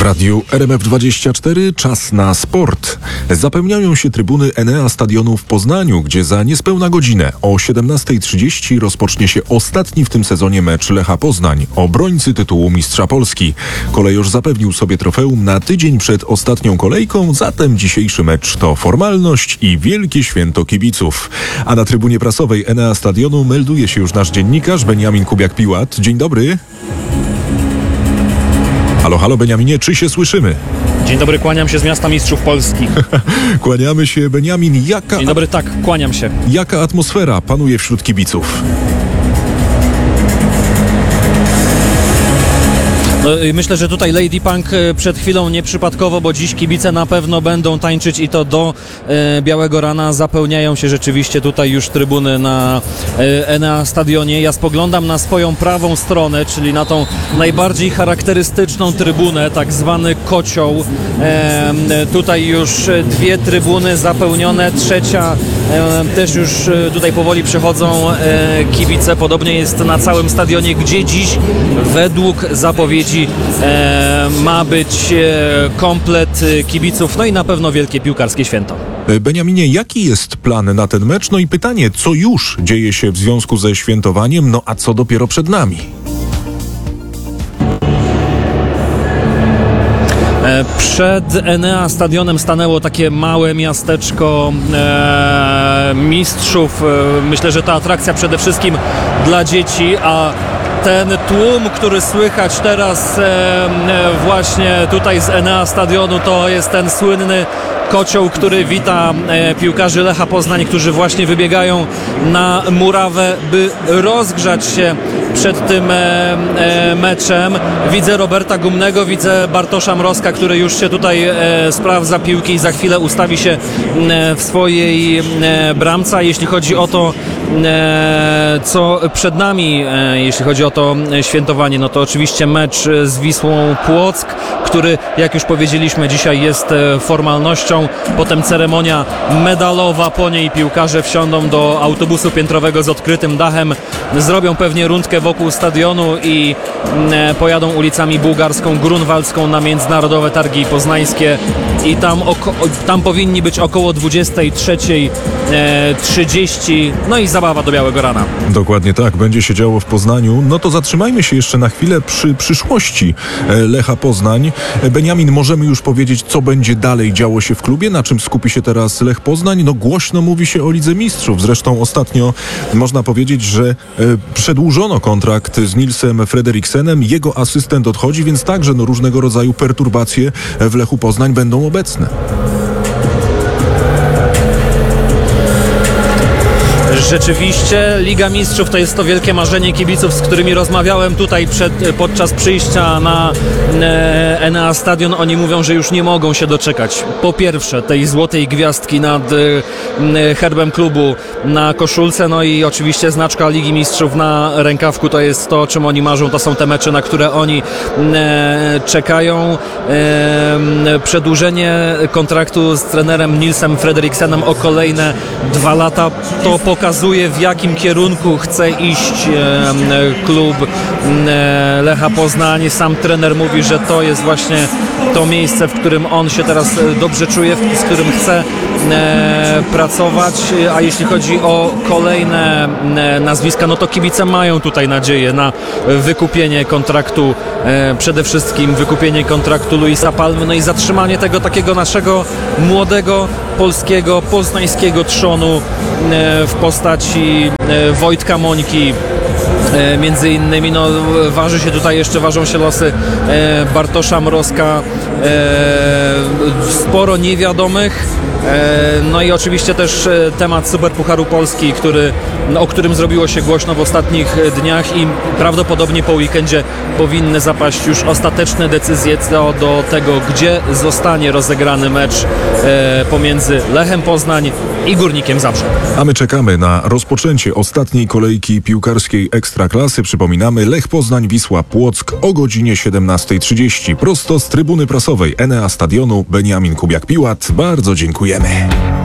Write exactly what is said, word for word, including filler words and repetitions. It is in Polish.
radiu R M F dwadzieścia cztery czas na sport. Zapełniają się trybuny Enea Stadionu w Poznaniu, gdzie za niespełna godzinę o siedemnasta trzydzieści rozpocznie się ostatni w tym sezonie mecz Lecha Poznań, obrońcy tytułu Mistrza Polski. Kolejorz zapewnił sobie trofeum na tydzień przed ostatnią kolejką, zatem dzisiejszy mecz to formalność i wielkie święto kibiców. A na trybunie prasowej Enea Stadionu melduje się już nasz dziennikarz Beniamin Kubiak-Piłat. Dzień dobry. Halo, halo Beniaminie, czy się słyszymy? Dzień dobry, kłaniam się z miasta Mistrzów Polski. Kłaniamy się, Beniamin. Jaka, Dzień dobry, tak, kłaniam się. Jaka atmosfera panuje wśród kibiców? No, myślę, że tutaj Lady Punk przed chwilą nieprzypadkowo, bo dziś kibice na pewno będą tańczyć i to do e, białego rana. Zapełniają się rzeczywiście tutaj już trybuny na e, Enea Stadionie. Ja spoglądam na swoją prawą stronę, czyli na tą najbardziej charakterystyczną trybunę, tak zwany kocioł. E, tutaj już dwie trybuny zapełnione, trzecia e, też już tutaj powoli przychodzą e, kibice. Podobnie jest na całym stadionie, gdzie dziś według zapowiedzi E, ma być e, komplet kibiców, no i na pewno wielkie piłkarskie święto. Beniaminie, jaki jest plan na ten mecz? No i pytanie, co już dzieje się w związku ze świętowaniem, no a co dopiero przed nami? Przed Enea Stadionem stanęło takie małe miasteczko e, mistrzów. Myślę, że ta atrakcja przede wszystkim dla dzieci, a ten tłum, który słychać teraz e, właśnie tutaj z Enea Stadionu, to jest ten słynny kocioł, który wita e, piłkarzy Lecha Poznań, którzy właśnie wybiegają na murawę, by rozgrzać się przed tym e, e, meczem. Widzę Roberta Gumnego, widzę Bartosza Mrozka, który już się tutaj e, sprawdza piłki i za chwilę ustawi się e, w swojej e, bramce. Jeśli chodzi o to, e, co przed nami, e, jeśli chodzi o to świętowanie, no to oczywiście mecz z Wisłą Płock, który, jak już powiedzieliśmy, dzisiaj jest e, formalnością. Potem ceremonia medalowa, po niej piłkarze wsiądą do autobusu piętrowego z odkrytym dachem, zrobią pewnie rundkę wokół stadionu i e, pojadą ulicami Bułgarską, Grunwaldzką na Międzynarodowe Targi Poznańskie i tam, oko- tam powinni być około dwudziesta trzecia trzydzieści, no i zabawa do białego rana. Dokładnie tak, będzie się działo w Poznaniu. No to zatrzymajmy się jeszcze na chwilę przy przyszłości Lecha Poznań. Beniamin, możemy już powiedzieć, co będzie dalej działo się w klubie, na czym skupi się teraz Lech Poznań? No głośno mówi się o Lidze Mistrzów. Zresztą ostatnio można powiedzieć, że e, przedłużono kontrakt z Nilsem Frederiksenem. Jego asystent odchodzi, więc także no, różnego rodzaju perturbacje w Lechu Poznań będą obecne. Rzeczywiście Liga Mistrzów to jest to wielkie marzenie kibiców, z którymi rozmawiałem tutaj przed, podczas przyjścia na e, Enea Stadion. Oni mówią, że już nie mogą się doczekać. Po pierwsze tej złotej gwiazdki nad e, herbem klubu na koszulce, no i oczywiście znaczka Ligi Mistrzów na rękawku. To jest to, o czym oni marzą. To są te mecze, na które oni e, czekają. E, przedłużenie kontraktu z trenerem Nilsem Frederiksenem o kolejne dwa lata to pokazuje, w jakim kierunku chce iść e, klub e, Lecha Poznań. Sam trener mówi, że to jest właśnie to miejsce, w którym on się teraz dobrze czuje, z którym chce e, pracować. A jeśli chodzi o kolejne e, nazwiska, no to kibice mają tutaj nadzieję na wykupienie kontraktu, e, przede wszystkim wykupienie kontraktu Luisa Palmy, no i zatrzymanie tego takiego naszego młodego, polskiego, poznańskiego trzonu e, w postaci e, Wojtka Mońki. E, między innymi no, waży się tutaj jeszcze, ważą się losy e, Bartosza Mrozka, e, sporo niewiadomych, e, no i oczywiście też e, temat Superpucharu Polski, który, no, o którym zrobiło się głośno w ostatnich dniach i prawdopodobnie po weekendzie powinny zapaść już ostateczne decyzje co do tego, gdzie zostanie rozegrany mecz e, pomiędzy Lechem Poznań i Górnikiem Zabrze. A my czekamy na rozpoczęcie ostatniej kolejki piłkarskiej Ekstraklasy. Przypominamy, Lech Poznań, Wisła Płock o godzinie siedemnasta trzydzieści. Prosto z trybuny prasowej Enea Stadionu. Beniamin Kubiak-Piłat. Bardzo dziękujemy.